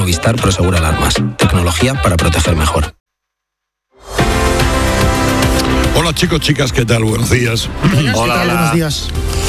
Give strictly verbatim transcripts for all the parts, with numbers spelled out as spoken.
Movistar Prosegur Alarmas. Tecnología para proteger mejor. Hola chicos, chicas, ¿qué tal? Buenos días. Hola, hola. Buenos días.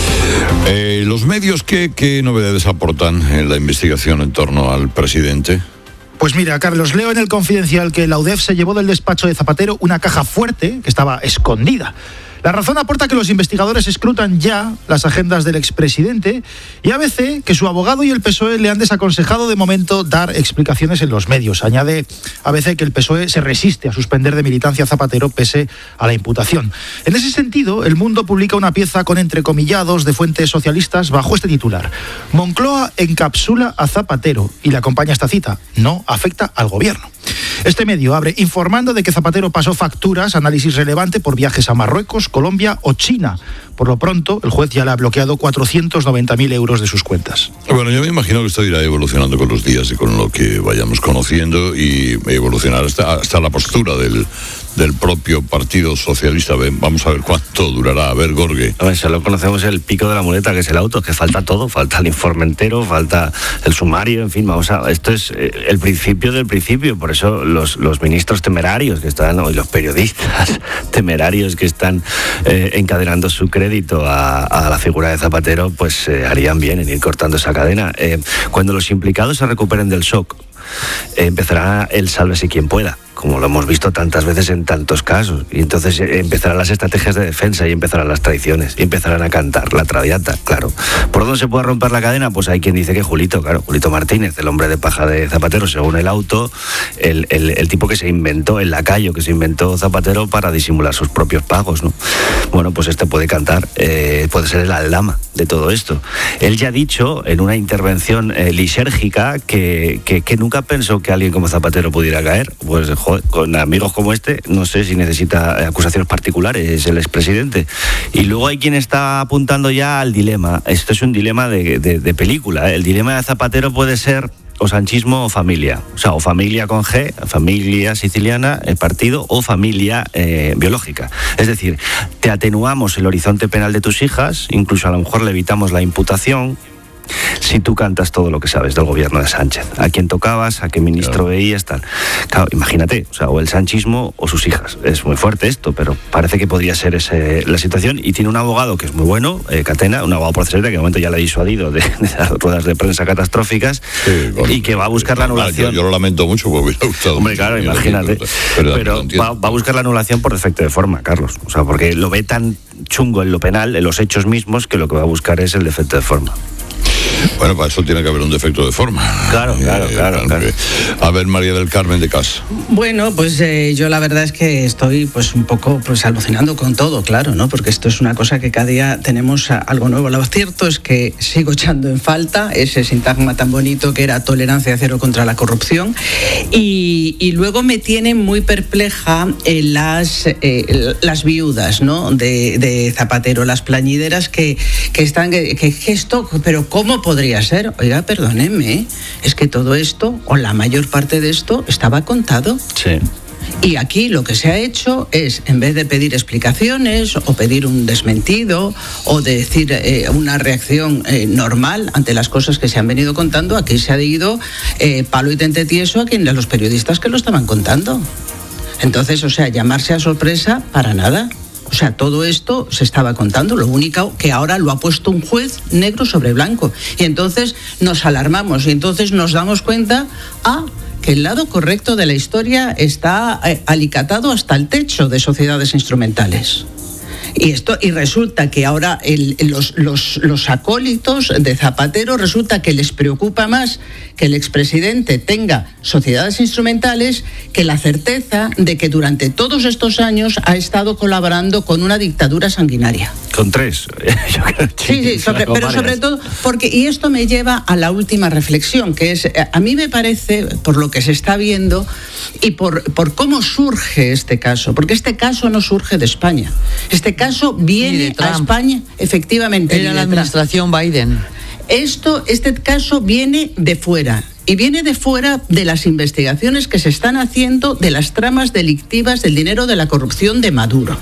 Eh, los medios, ¿qué, ¿qué novedades aportan en la investigación en torno al presidente? Pues mira, Carlos, leo en el Confidencial que la U D E F se llevó del despacho de Zapatero una caja fuerte que estaba escondida. La razón aporta que los investigadores escrutan ya las agendas del expresidente y A B C que su abogado y el P S O E le han desaconsejado de momento dar explicaciones en los medios. Añade A B C que el P S O E se resiste a suspender de militancia a Zapatero pese a la imputación. En ese sentido, El Mundo publica una pieza con entrecomillados de fuentes socialistas bajo este titular: Moncloa encapsula a Zapatero, y le acompaña esta cita: no afecta al gobierno. Este medio abre informando de que Zapatero pasó facturas, análisis relevante por viajes a Marruecos, Colombia o China. Por lo pronto, el juez ya le ha bloqueado cuatrocientos noventa mil euros de sus cuentas. Bueno, yo me imagino que esto irá evolucionando con los días y con lo que vayamos conociendo, y evolucionar hasta, hasta la postura del, del propio Partido Socialista. Vamos a ver cuánto durará. A ver, Gorge. A ver, solo conocemos el pico de la muleta, que es el auto, que falta todo. Falta el informe entero, falta el sumario, en fin, vamos a... Esto es el principio del principio. Por eso los, los ministros temerarios que están, y los periodistas temerarios que están eh, encadenando su crédito a, a la figura de Zapatero, pues eh, harían bien en ir cortando esa cadena. Eh, cuando los implicados se recuperen del shock, eh, empezará el sálvese quien pueda, como lo hemos visto tantas veces en tantos casos, y entonces empezarán las estrategias de defensa y empezarán las traiciones y empezarán a cantar la traviata, claro. ¿Por dónde se puede romper la cadena? Pues hay quien dice que Julito, claro, Julito Martínez, el hombre de paja de Zapatero, según el auto, el, el, el tipo que se inventó, el lacayo que se inventó Zapatero para disimular sus propios pagos, ¿no? Bueno, pues este puede cantar, eh, puede ser el aldama de todo esto. Él ya ha dicho en una intervención eh, lisérgica que, que, que nunca pensó que alguien como Zapatero pudiera caer. Pues joder, con amigos como este, no sé si necesita acusaciones particulares el expresidente. Y luego hay quien está apuntando ya al dilema. Esto es un dilema de, de, de película, ¿eh? El dilema de Zapatero puede ser o sanchismo o familia. O sea, o familia con G, familia siciliana, el partido, o familia eh, biológica. Es decir, te atenuamos el horizonte penal de tus hijas, incluso a lo mejor le evitamos la imputación, si tú cantas todo lo que sabes del gobierno de Sánchez, a quién tocabas, a qué ministro claro. veías, tal. Claro, imagínate, o sea, o el sanchismo o sus hijas. Es muy fuerte esto, pero parece que podría ser ese, la situación. Y tiene un abogado que es muy bueno, eh, Catena, un abogado procesal que de momento ya le ha disuadido de, de las ruedas de prensa catastróficas, sí, bueno, y que va a buscar la anulación. Yo, yo lo lamento mucho porque me hubiera gustado. Hombre, claro, imagínate. Pero, pero va, va a buscar la anulación por defecto de forma, Carlos. O sea, porque lo ve tan chungo en lo penal, en los hechos mismos, que lo que va a buscar es el defecto de forma. Bueno, para eso tiene que haber un defecto de forma. Claro, claro, eh, claro, claro. A ver, María del Carmen de Cas. Bueno, pues eh, yo la verdad es que estoy pues un poco pues alucinando con todo, claro, ¿no? Porque esto es una cosa que cada día tenemos algo nuevo. Lo cierto es que sigo echando en falta ese sintagma tan bonito que era tolerancia cero contra la corrupción. Y, y luego me tienen muy perpleja eh, las, eh, las viudas, ¿no? De, de Zapatero, las plañideras que, que están... Que, que esto, pero ¿cómo podría ser? Oiga, perdónenme, es que todo esto, o la mayor parte de esto, estaba contado. Sí. Y aquí lo que se ha hecho es, en vez de pedir explicaciones o pedir un desmentido o de decir eh, una reacción eh, normal ante las cosas que se han venido contando, aquí se ha ido eh, palo y tente tieso a, quien, a los periodistas que lo estaban contando. Entonces, o sea, llamarse a sorpresa para nada. O sea, todo esto se estaba contando, lo único que ahora lo ha puesto un juez negro sobre blanco. Y entonces nos alarmamos y entonces nos damos cuenta, ah, que el lado correcto de la historia está eh, alicatado hasta el techo de sociedades instrumentales. Y esto y resulta que ahora el, los, los, los acólitos de Zapatero resulta que les preocupa más que el expresidente tenga sociedades instrumentales que la certeza de que durante todos estos años ha estado colaborando con una dictadura sanguinaria. Con tres. Yo creo que sí, sí, sobre, pero varias. Sobre todo, porque, y esto me lleva a la última reflexión, que es, a mí me parece, por lo que se está viendo y por, por cómo surge este caso, porque este caso no surge de España, este caso viene a España, efectivamente. Era la administración Biden. Esto, este caso viene de fuera. Y viene de fuera de las investigaciones que se están haciendo de las tramas delictivas del dinero de la corrupción de Maduro.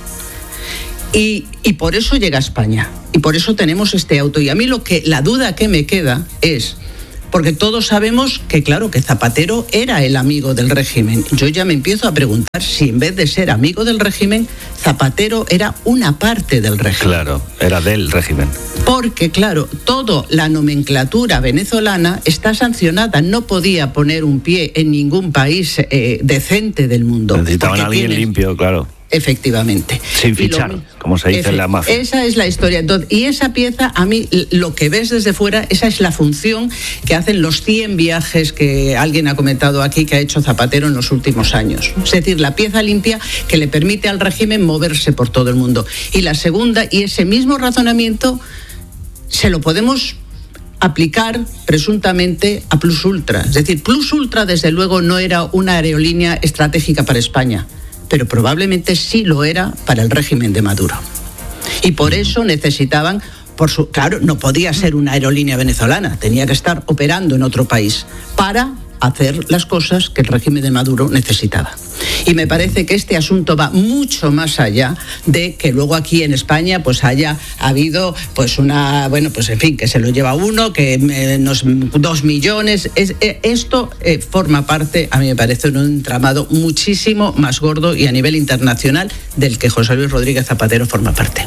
Y, y por eso llega a España. Y por eso tenemos este auto. Y a mí lo que, la duda que me queda es, Porque todos sabemos que, claro, que Zapatero era el amigo del régimen. Yo ya me empiezo a preguntar si en vez de ser amigo del régimen, Zapatero era una parte del régimen. Claro, era del régimen. Porque, claro, toda la nomenclatura venezolana está sancionada. No podía poner un pie en ningún país eh, decente del mundo. Necesitaban a alguien tienes... limpio, claro. Efectivamente. Sin fichar, lo, como se dice en la mafia. Esa es la historia. Entonces, y esa pieza, a mí, lo que ves desde fuera, esa es la función que hacen los cien viajes que alguien ha comentado aquí que ha hecho Zapatero en los últimos años. Es decir, la pieza limpia que le permite al régimen moverse por todo el mundo. Y la segunda, y ese mismo razonamiento, se lo podemos aplicar presuntamente a Plus Ultra. Es decir, Plus Ultra, desde luego, no era una aerolínea estratégica para España, pero probablemente sí lo era para el régimen de Maduro. Y por eso necesitaban, por su, claro, no podía ser una aerolínea venezolana, tenía que estar operando en otro país para hacer las cosas que el régimen de Maduro necesitaba. Y me parece que este asunto va mucho más allá de que luego aquí en España pues haya habido pues una, bueno, pues en fin, que se lo lleva uno, que menos dos millones. Es, esto eh, forma parte, a mí me parece, de un entramado muchísimo más gordo y a nivel internacional del que José Luis Rodríguez Zapatero forma parte.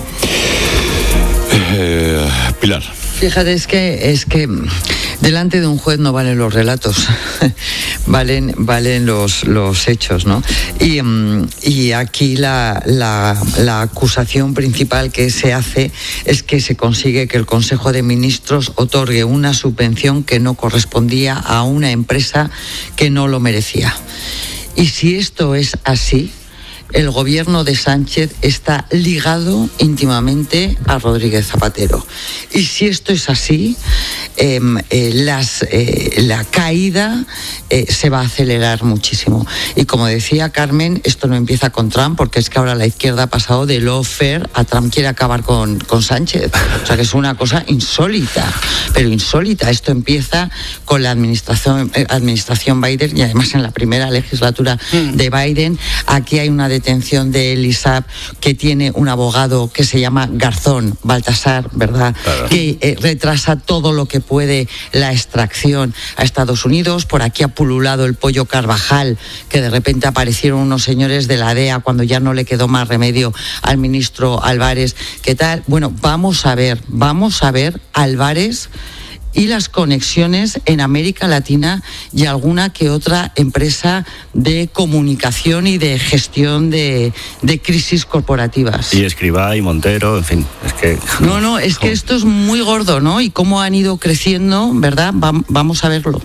Eh, Pilar. Fíjate, es que, es que delante de un juez no valen los relatos, valen, valen los, los hechos, ¿no? Y, y aquí la, la, la acusación principal que se hace es que se consigue que el Consejo de Ministros otorgue una subvención que no correspondía a una empresa que no lo merecía. Y si esto es así, el gobierno de Sánchez está ligado íntimamente a Rodríguez Zapatero. Y si esto es así, eh, eh, las, eh, la caída eh, se va a acelerar muchísimo. Y como decía Carmen, esto no empieza con Trump, porque es que ahora la izquierda ha pasado de lawfare a Trump quiere acabar con, con Sánchez. O sea que es una cosa insólita, pero insólita. Esto empieza con la administración, eh, administración Biden, y además en la primera legislatura de Biden. Aquí hay una detención de El ISAB que tiene un abogado que se llama Garzón, Baltasar, ¿verdad? Claro. Que eh, retrasa todo lo que puede la extracción a Estados Unidos. Por aquí ha pululado el pollo Carvajal, que de repente aparecieron unos señores de la D E A cuando ya no le quedó más remedio al ministro Álvarez. ¿Qué tal? Bueno, vamos a ver, vamos a ver Álvarez y las conexiones en América Latina y alguna que otra empresa de comunicación y de gestión de, de crisis corporativas. Y Escribá y Montero, en fin, es que... No, no, es que esto es muy gordo, ¿no? Y cómo han ido creciendo, ¿verdad? Va, vamos a verlo.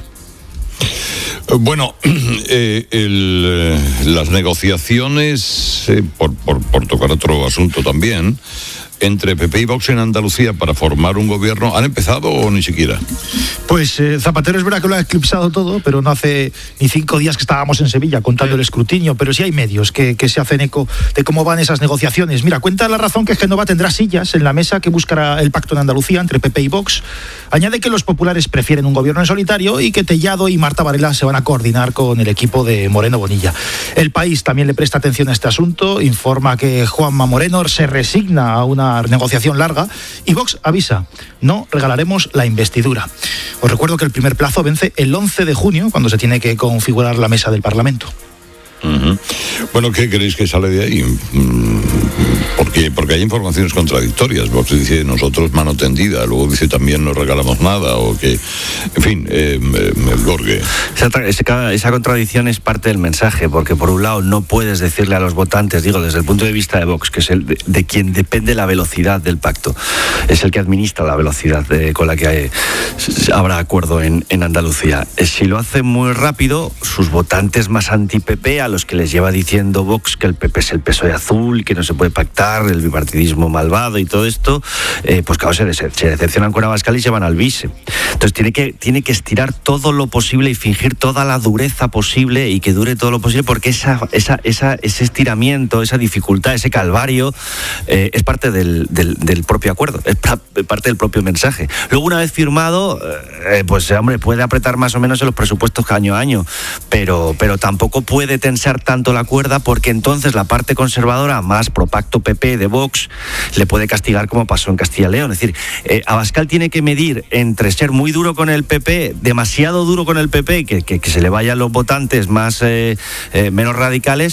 Bueno, eh, el, eh, las negociaciones, eh, por, por, por tocar otro asunto también, entre P P y Vox en Andalucía para formar un gobierno, ¿han empezado o ni siquiera? Pues eh, Zapatero es verdad que lo ha eclipsado todo, pero no hace ni cinco días que estábamos en Sevilla contando el escrutinio, pero sí hay medios que, que se hacen eco de cómo van esas negociaciones. Mira, cuenta La Razón que Génova tendrá sillas en la mesa que buscará el pacto en Andalucía entre P P y Vox. Añade que los populares prefieren un gobierno en solitario y que Tellado y Marta Varela se van a coordinar con el equipo de Moreno Bonilla. El País también le presta atención a este asunto, informa que Juanma Moreno se resigna a una negociación larga y Vox avisa, no regalaremos la investidura. Os recuerdo que el primer plazo vence el once de junio, cuando se tiene que configurar la mesa del Parlamento. Uh-huh. Bueno, ¿qué creéis que sale de ahí? Porque, porque hay informaciones contradictorias. Vox dice nosotros mano tendida, luego dice también no regalamos nada, o que, en fin, eh, el Gorgue. Esa, esa, esa contradicción es parte del mensaje, porque por un lado no puedes decirle a los votantes, digo, desde el punto de vista de Vox, que es el de, de quien depende la velocidad del pacto, es el que administra la velocidad de, con la que hay, habrá acuerdo en, en Andalucía. Si lo hace muy rápido, sus votantes más anti-P P, a los que les lleva diciendo Vox que el P P es el P S O E azul, que no se puede pactar, el bipartidismo malvado y todo esto, eh, pues claro, se, se decepcionan con Abascal y se van al bise. Entonces tiene que, tiene que estirar todo lo posible y fingir toda la dureza posible y que dure todo lo posible, porque esa, esa, esa, ese estiramiento, esa dificultad, ese calvario, eh, es parte del, del, del propio acuerdo, es parte del propio mensaje. Luego, una vez firmado, eh, pues hombre, puede apretar más o menos en los presupuestos año a año, pero, pero tampoco puede tensar tanto la cuerda, porque entonces la parte conservadora, más pro pacto P P P, de Vox, le puede castigar como pasó en Castilla y León. Es decir, eh, Abascal tiene que medir entre ser muy duro con el P P, demasiado duro con el P P, que, que, que se le vayan los votantes más eh, eh, menos radicales,